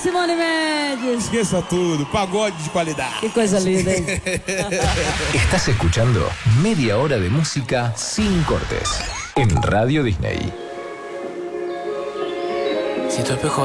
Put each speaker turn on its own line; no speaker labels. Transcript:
Simone Mendes.
Esqueça tudo, pagode de qualidade.
Que coisa linda, hein?
Estás escuchando media hora de música sin cortes en Radio Disney.
Si tu espejo